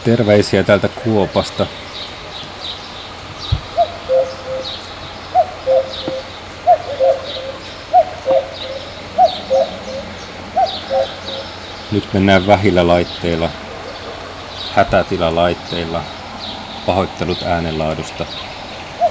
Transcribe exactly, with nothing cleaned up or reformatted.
Terveisiä täältä Kuopasta. Nyt mennään vähillä laitteilla, hätätilalaitteilla. Pahoittelut äänenlaadusta.